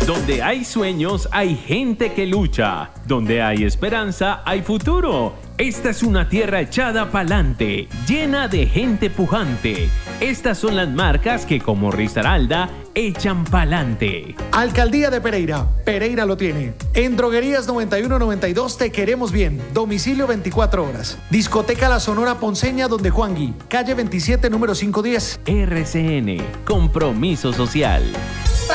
Donde hay sueños, hay gente que lucha. Donde hay esperanza, hay futuro. Esta es una tierra echada pa'lante, llena de gente pujante. Estas son las marcas que, como Risaralda, echan pa'lante. Alcaldía de Pereira. Pereira lo tiene. En Droguerías 9192 te queremos bien. Domicilio 24 horas. Discoteca La Sonora Ponceña donde Juan Gui. Calle 27, número 510. RCN. Compromiso social.